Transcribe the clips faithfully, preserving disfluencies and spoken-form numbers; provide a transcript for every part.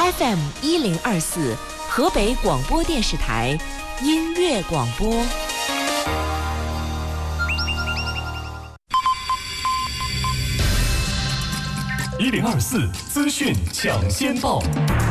F M 一零二四，河北广播电视台音乐广播。 一零二四资讯抢先报。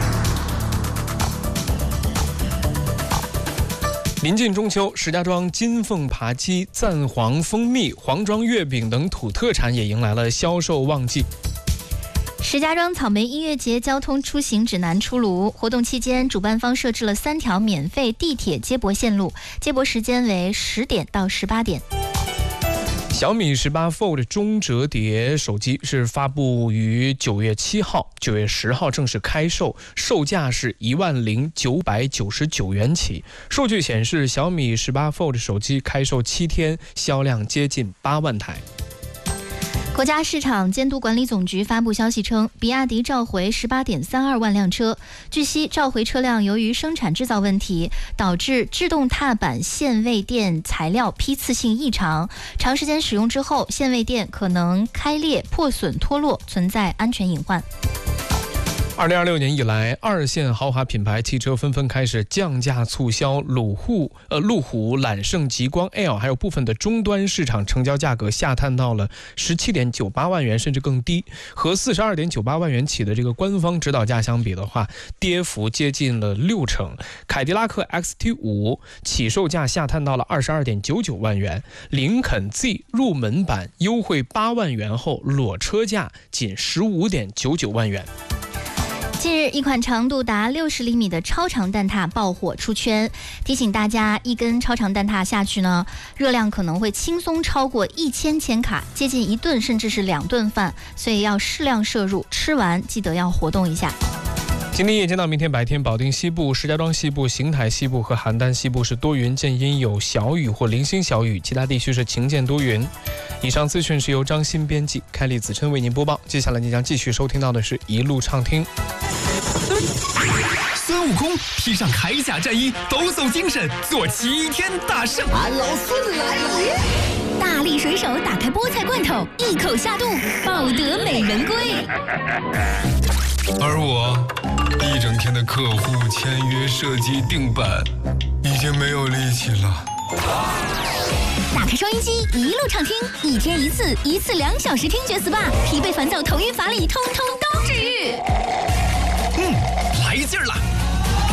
临近中秋，石家庄金凤扒鸡、赞黄蜂蜜、黄庄月饼等土特产也迎来了销售旺季。 石家庄草莓音乐节交通出行指南出炉，活动期间，主办方设置了三条免费地铁接驳线路，接驳时间为十点到十八点。 小米十八 Fold 中折叠手机是发布于九月七号，九月十号正式开售，售价是一万零九百九十九元起。数据显示，小米十八 Fold 手机开售七天，销量接近八万台。 国家市场监督管理总局发布消息称，比亚迪召回 十八点三二万辆车。据悉，召回车辆由于生产制造问题，导致制动踏板限位垫材料批次性异常，长时间使用之后，限位垫可能开裂、破损、脱落，存在安全隐患。 二零二六年以来，二线豪华品牌汽车纷纷开始降价促销，路虎、呃路虎、揽胜、极光 L 还有部分的终端市场成交价格下探到了十七点九八万元，甚至更低。和四十二点九八万元起的这个官方指导价相比的话，跌幅接近了六成。凯迪拉克 X T 五 起售价下探到了二十二点九九万元，林肯 Z 入门版优惠八万元后，裸车价仅十五点九九万元。 近日，一款长度达六十厘米的超长蛋挞爆火出圈，提醒大家，一根超长蛋挞下去呢，热量可能会轻松超过一千千卡，接近一顿甚至是两顿饭，所以要适量摄入，吃完记得要活动一下。 今天夜间到明天白天，保定西部、石家庄西部、邢台西部和邯郸西部是多云见阴，有小雨或零星小雨，其他地区是晴见多云。以上资讯是由张欣编辑，开立子琛为您播报。接下来您将继续收听到的是一路畅听。 孙悟空披上铠甲战衣，抖擞精神，做齐天大圣。 俺老孙来了！ 大力水手打开菠菜罐头，一口下肚，抱得美人归。 而我一整天的客户签约、设计、定版，已经没有力气了。 打开收音机，一路畅听，一天一次，一次两小时听觉 S P A， 疲惫烦躁、头晕乏力，通通都治愈。 嗯，来劲儿了！